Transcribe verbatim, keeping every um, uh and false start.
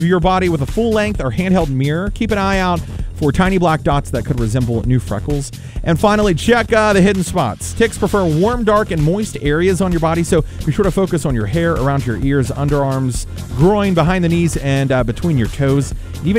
your body with a full-length or handheld mirror. Keep an eye out for tiny black dots that could resemble new freckles. And finally, check uh, the hidden spots. Ticks prefer warm, dark, and moist areas on your body, so be sure to focus on your hair, around your ears, underarms, groin, behind the knees, and uh, between your toes. Even